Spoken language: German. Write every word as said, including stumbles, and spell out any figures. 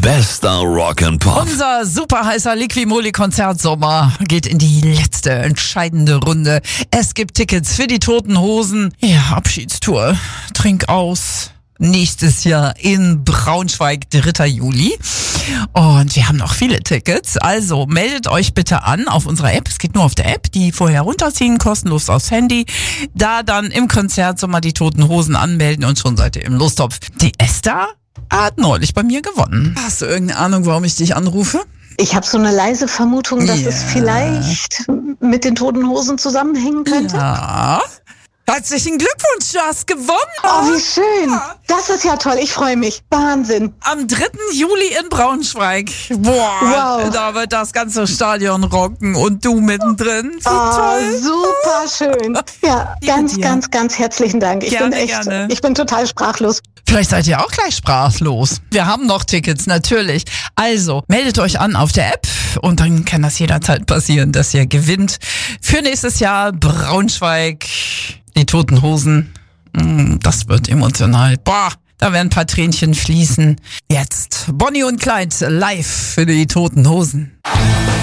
Bester Rock'n'Pop. Unser super heißer Liqui-Moly-Konzertsommer geht in die letzte entscheidende Runde. Es gibt Tickets für die Toten Hosen. Ja, Abschiedstour. Trink aus. Nächstes Jahr in Braunschweig, dritter Juli. Und wir haben noch viele Tickets. Also meldet euch bitte an auf unserer App. Es geht nur auf der App, die vorher runterziehen, kostenlos aufs Handy. Da dann im Konzertsommer die Toten Hosen anmelden und schon seid ihr im Lostopf. Die Esther hat neulich bei mir gewonnen. Hast du irgendeine Ahnung, warum ich dich anrufe? Ich habe so eine leise Vermutung, dass Ja. es vielleicht mit den Toten Hosen zusammenhängen könnte. Ja. Herzlichen Glückwunsch, du hast gewonnen. Oh, wie schön. Das ist ja toll. Ich freue mich. Wahnsinn. Am dritten Juli in Braunschweig. Boah, Wow. da wird das ganze Stadion rocken und du mittendrin. Wie Oh, toll. super schön. Ja, Liebe ganz, dir. ganz, ganz herzlichen Dank. Ich Gerne, bin echt, gerne. ich bin total sprachlos. Vielleicht seid ihr auch gleich sprachlos. Wir haben noch Tickets, natürlich. Also, meldet euch an auf der App und dann kann das jederzeit passieren, dass ihr gewinnt. Für nächstes Jahr Braunschweig, die Toten Hosen. Mm, Das wird emotional. Boah, da werden ein paar Tränchen fließen. Jetzt Bonnie und Clyde live für die Toten Hosen.